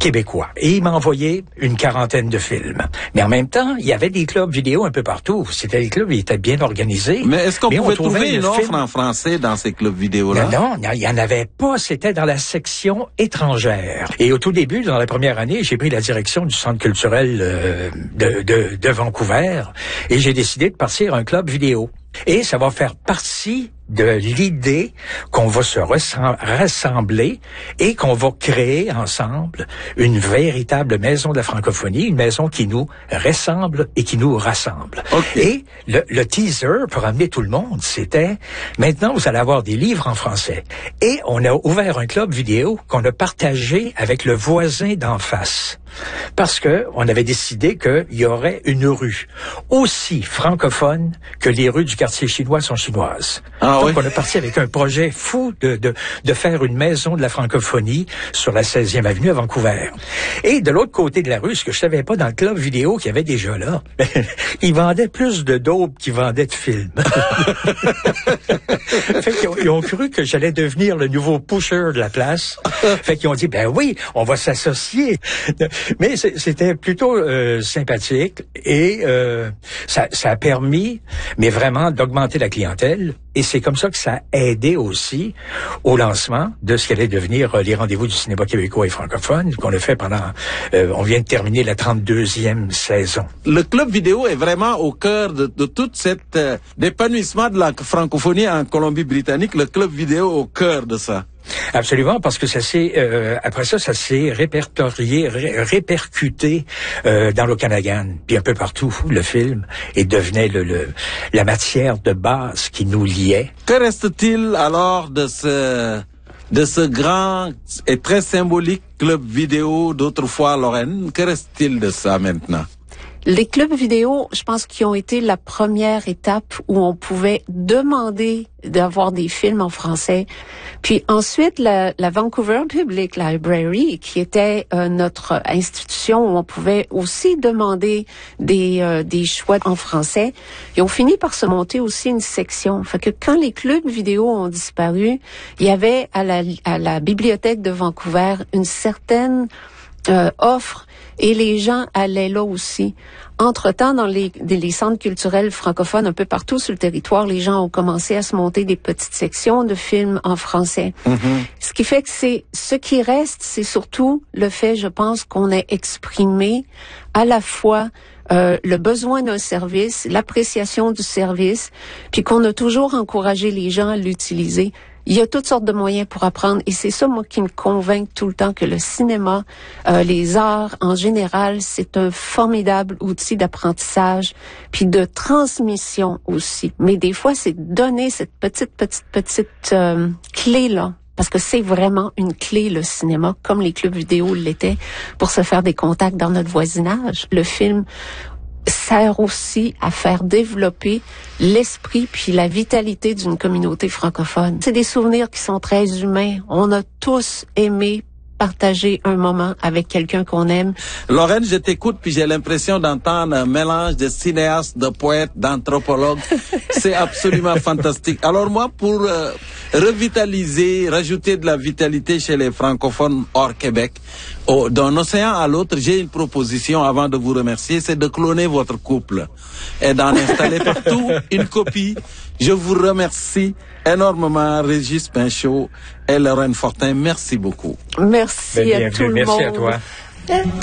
québécois. Et il m'a envoyé une quarantaine de films. Mais en même temps, il y avait des clubs vidéo un peu partout. C'était des clubs, ils étaient bien organisés. Mais est-ce qu'on pouvait trouver une offre en français dans ces clubs vidéo-là? Non, il n'y en avait pas. C'était dans la section étrangère. Et au tout début, dans la première année, j'ai pris la direction du Centre culturel de Vancouver. Et j'ai décidé de partir un club vidéo. Et ça va faire partie de l'idée qu'on va se rassembler et qu'on va créer ensemble une véritable maison de la francophonie, une maison qui nous ressemble et qui nous rassemble. Okay. Et le teaser pour amener tout le monde, c'était maintenant vous allez avoir des livres en français. Et on a ouvert un club vidéo qu'on a partagé avec le voisin d'en face. Parce que on avait décidé qu'il y aurait une rue aussi francophone que les rues du quartier chinois sont chinoises. Donc, on est parti avec un projet fou de faire une maison de la francophonie sur la 16e avenue à Vancouver. Et de l'autre côté de la rue, ce que je savais pas dans le club vidéo qu'il y avait déjà là, ils vendaient plus de dope qu'ils vendaient de films. Fait qu'ils ont cru que j'allais devenir le nouveau pusher de la place. Fait qu'ils ont dit, ben oui, on va s'associer. Mais c'était plutôt sympathique et ça a permis, mais vraiment, d'augmenter la clientèle. Et c'est comme ça que ça a aidé aussi au lancement de ce qu'allait devenir les rendez-vous du cinéma québécois et francophone qu'on a fait pendant... on vient de terminer la 32e saison. Le club vidéo est vraiment au cœur de toute cette d'épanouissement de la francophonie en Colombie-Britannique. Le club vidéo au cœur de ça. Absolument, parce que ça s'est après ça s'est répercuté dans l'Okanagan, puis un peu partout le film et devenait la matière de base qui nous liait. Que reste-t-il alors de ce grand et très symbolique club vidéo d'autrefois, Lorraine? Que reste-t-il de ça maintenant? Les clubs vidéo, je pense qu'ils ont été la première étape où on pouvait demander d'avoir des films en français. Puis ensuite, la Vancouver Public Library, qui était notre institution où on pouvait aussi demander des choix en français, ils ont fini par se monter aussi une section. Fait que quand les clubs vidéo ont disparu, il y avait à la bibliothèque de Vancouver une certaine offre et les gens allaient là aussi. Entre-temps, dans les centres culturels francophones un peu partout sur le territoire, les gens ont commencé à se monter des petites sections de films en français. Mm-hmm. Ce qui fait que ce qui reste, c'est surtout le fait, je pense, qu'on ait exprimé à la fois le besoin d'un service, l'appréciation du service, puis qu'on a toujours encouragé les gens à l'utiliser. Il y a toutes sortes de moyens pour apprendre et c'est ça, moi, qui me convainc tout le temps que le cinéma, les arts en général, c'est un formidable outil d'apprentissage puis de transmission aussi. Mais des fois, c'est donner cette petite clé-là. Parce que c'est vraiment une clé, le cinéma, comme les clubs vidéo l'étaient, pour se faire des contacts dans notre voisinage. Le film sert aussi à faire développer l'esprit puis la vitalité d'une communauté francophone. C'est des souvenirs qui sont très humains. On a tous aimé partager un moment avec quelqu'un qu'on aime. Lorraine, je t'écoute puis j'ai l'impression d'entendre un mélange de cinéastes, de poètes, d'anthropologues. C'est absolument fantastique. Alors moi, pour revitaliser, rajouter de la vitalité chez les francophones hors Québec, d'un océan à l'autre, j'ai une proposition avant de vous remercier, c'est de cloner votre couple et d'en installer partout une copie. Je vous remercie énormément, Régis Pinchot et Lorraine Fortin. Merci beaucoup. Merci à tout le monde. Merci à toi.